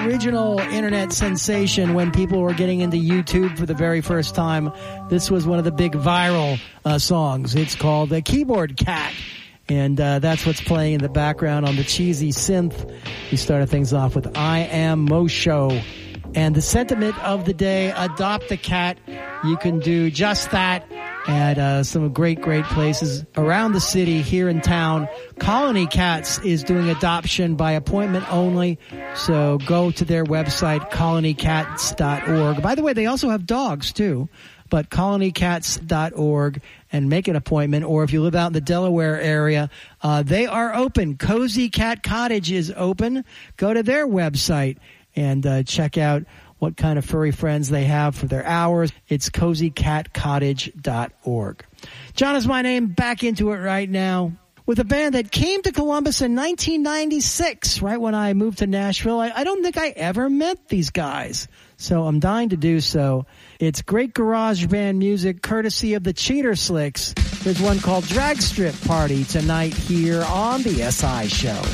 Original internet sensation when people were getting into YouTube for the very first time. This was one of the big viral songs. It's called The Keyboard Cat. And that's what's playing in the background on the cheesy synth. We started things off with I Am Mosho. And the sentiment of the day, adopt a cat. You can do just that at some great places around the city here in town. Colony Cats is doing adoption by appointment only. So go to their website, colonycats.org. By the way, they also have dogs too. But colonycats.org and make an appointment. Or if you live out in the Delaware area, they are open. Cozy Cat Cottage is open. Go to their website and check out what kind of furry friends they have for their hours. It's cozycatcottage.org. John is my name. Back into it right now with a band that came to Columbus in 1996, right when I moved to Nashville. I don't think I ever met these guys, so I'm dying to do so. It's great garage band music courtesy of the Cheater Slicks. There's one called Drag Strip Party tonight here on the SI Show.